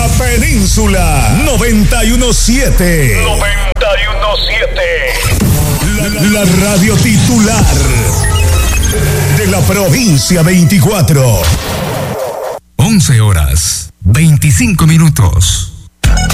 Península 917. 917. La radio titular de la provincia 24. 11 horas, 25 minutos.